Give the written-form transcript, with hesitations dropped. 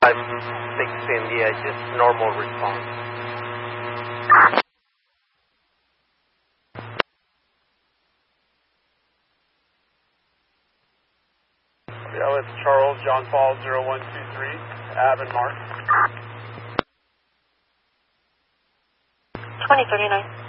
5-6 India, just normal response. Yeah, it's Charles, John Paul 0123, Avon Mark. 2039.